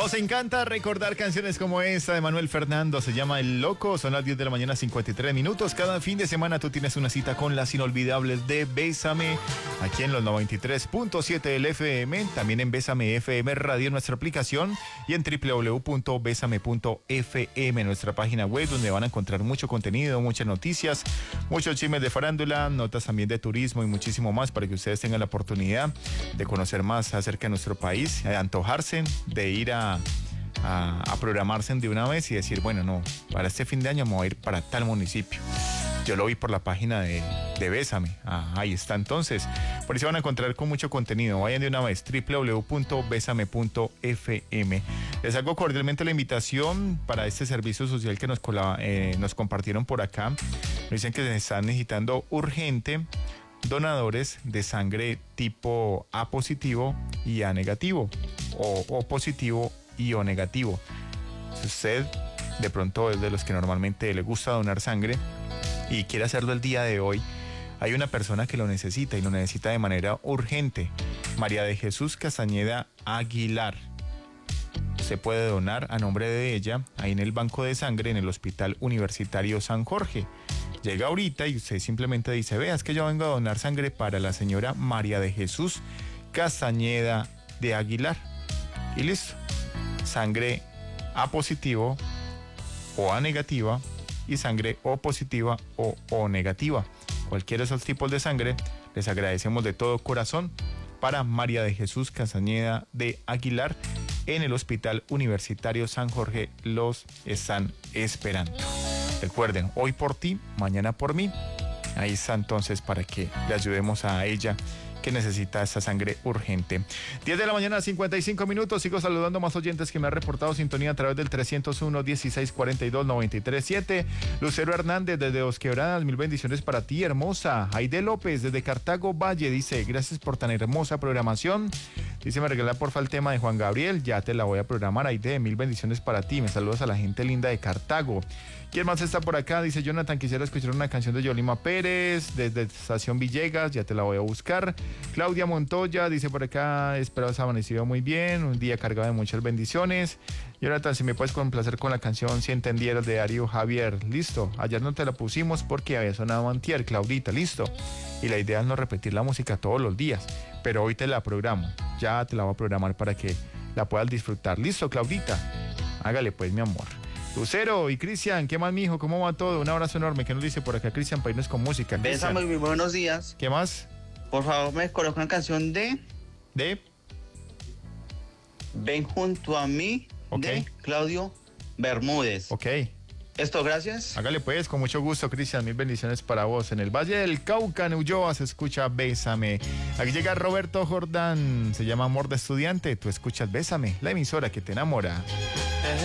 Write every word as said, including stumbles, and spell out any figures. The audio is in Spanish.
Nos encanta recordar canciones como esta de Manuel Fernando, se llama El Loco, son las diez de la mañana, cincuenta y tres minutos. Cada fin de semana tú tienes una cita con las inolvidables de Bésame, aquí en los noventa y tres punto siete del F M, también en Bésame F M Radio, nuestra aplicación, y en doble u doble u doble u punto bésame punto f m, nuestra página web, donde van a encontrar mucho contenido, muchas noticias, muchos chismes de farándula, notas también de turismo y muchísimo más, para que ustedes tengan la oportunidad de conocer más acerca de nuestro país, de antojarse, de ir a A, a, a programarse de una vez y decir, bueno, no, para este fin de año me voy a ir para tal municipio. Yo lo vi por la página de, de Bésame. Ah, ahí está entonces. Por eso van a encontrar con mucho contenido. Vayan de una vez, doble u doble u doble u punto bésame punto f m. Les hago cordialmente la invitación para este servicio social que nos, eh, nos compartieron por acá. Nos dicen que se están necesitando urgente donadores de sangre tipo A positivo y A negativo, o O positivo y O negativo. Si usted de pronto es de los que normalmente le gusta donar sangre y quiere hacerlo el día de hoy, hay una persona que lo necesita y lo necesita de manera urgente. María de Jesús Castañeda Aguilar. Se puede donar a nombre de ella ahí en el banco de sangre en el Hospital Universitario San Jorge. Llega ahorita y usted simplemente dice, vea, es que yo vengo a donar sangre para la señora María de Jesús Castañeda de Aguilar. Y listo. Sangre A positivo o A negativa y sangre O positiva o O negativa. Cualquiera de esos tipos de sangre, les agradecemos de todo corazón para María de Jesús Castañeda de Aguilar en el Hospital Universitario San Jorge. Los están esperando. Recuerden, hoy por ti, mañana por mí. Ahí está entonces para que le ayudemos a ella que necesita esa sangre urgente. diez de la mañana, cincuenta y cinco minutos. Sigo saludando más oyentes que me han reportado sintonía a través del trescientos uno, dieciséis cuarenta y dos, noventa y tres siete. Lucero Hernández desde Dos Quebradas, mil bendiciones para ti, hermosa. Aide López desde Cartago Valle dice, gracias por tan hermosa programación. Dice, me regala porfa el tema de Juan Gabriel, ya te la voy a programar. Aide, mil bendiciones para ti. Me saludas a la gente linda de Cartago. ¿Quién más está por acá? Dice Jonathan, quisiera escuchar una canción de Yolima Pérez desde Estación Villegas, ya te la voy a buscar. Claudia Montoya dice por acá, espero has amanecido muy bien, un día cargado de muchas bendiciones. Jonathan, si me puedes complacer con la canción Si Entendieras de Darío Javier. Listo, ayer no te la pusimos porque había sonado antier, Claudita, listo. Y la idea es no repetir la música todos los días, pero hoy te la programo, ya te la voy a programar para que la puedas disfrutar. Listo, Claudita, hágale pues, mi amor. Lucero y Cristian, ¿qué más, mijo? ¿Cómo va todo? Un abrazo enorme. ¿Qué nos dice por acá Cristian Paines con música? Bésame, muy buenos días. ¿Qué más? Por favor, me colocan canción de... De... Ven junto a mí, okay, de Claudio Bermúdez. Ok. Esto, gracias. Hágale pues, con mucho gusto, Cristian. Mil bendiciones para vos. En el Valle del Cauca, en Ulloa, se escucha Bésame. Aquí llega Roberto Jordán. Se llama Amor de Estudiante. Tú escuchas Bésame, la emisora que te enamora.